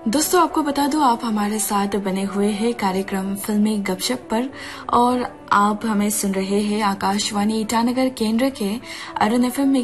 दोस्तों आपको बता दूं, आप हमारे साथ बने हुए हैं कार्यक्रम फिल्मी गपशप पर और आप हमें सुन रहे हैं आकाशवाणी ईटानगर केंद्र के अरुण FM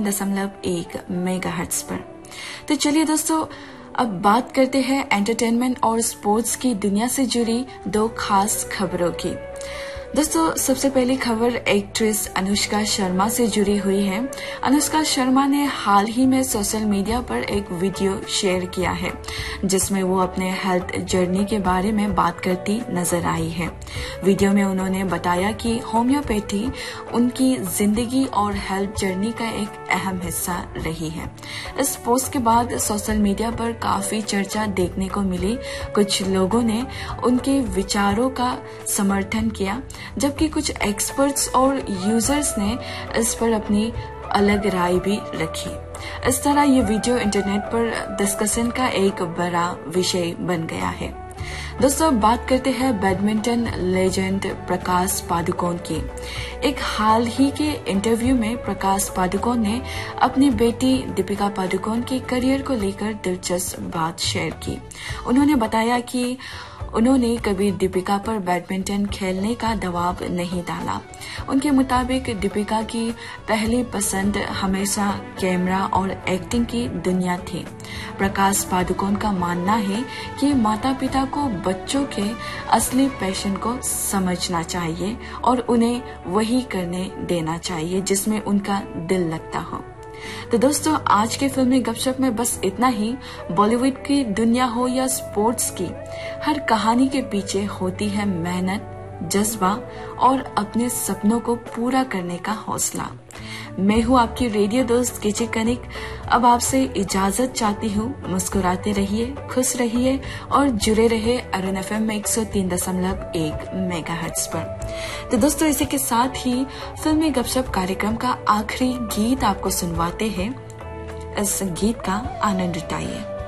103.1 मेगाहर्ट्ज पर। तो चलिए दोस्तों, अब बात करते हैं एंटरटेनमेंट और स्पोर्ट्स की दुनिया से जुड़ी दो खास खबरों की। दोस्तों सबसे पहली खबर एक्ट्रेस अनुष्का शर्मा से जुड़ी हुई है। अनुष्का शर्मा ने हाल ही में सोशल मीडिया पर एक वीडियो शेयर किया है जिसमें वो अपने हेल्थ जर्नी के बारे में बात करती नजर आई है। वीडियो में उन्होंने बताया कि होम्योपैथी उनकी जिंदगी और हेल्थ जर्नी का एक अहम हिस्सा रही है। इस पोस्ट के बाद सोशल मीडिया पर काफी चर्चा देखने को मिली। कुछ लोगों ने उनके विचारों का समर्थन किया, जबकि कुछ एक्सपर्ट्स और यूजर्स ने इस पर अपनी अलग राय भी रखी। इस तरह ये वीडियो इंटरनेट पर डिस्कशन का एक बड़ा विषय बन गया है। दोस्तों बात करते हैं बैडमिंटन लेजेंड प्रकाश पादुकोण की। एक हाल ही के इंटरव्यू में प्रकाश पादुकोण ने अपनी बेटी दीपिका पादुकोण के करियर को लेकर दिलचस्प बात शेयर की। उन्होंने बताया कि उन्होंने कभी दीपिका पर बैडमिंटन खेलने का दबाव नहीं डाला। उनके मुताबिक दीपिका की पहली पसंद हमेशा कैमरा और एक्टिंग की दुनिया थी। प्रकाश पादुकोण का मानना है कि माता पिता को बच्चों के असली पैशन को समझना चाहिए और उन्हें वही करने देना चाहिए जिसमें उनका दिल लगता हो। तो दोस्तों आज के फिल्मी गपशप में बस इतना ही। बॉलीवुड की दुनिया हो या स्पोर्ट्स की, हर कहानी के पीछे होती है मेहनत, जज्बा और अपने सपनों को पूरा करने का हौसला। मैं हूँ आपकी रेडियो दोस्त केजे कनिक। अब आपसे इजाजत चाहती हूँ। मुस्कुराते रहिए, खुश रहिए और जुड़े रहे अरुण FM 103.1 मेगाहर्ट्ज पर। तो दोस्तों इसी के साथ ही फिल्मी गपशप कार्यक्रम का आखिरी गीत आपको सुनवाते हैं। इस गीत का आनंद उठाइए।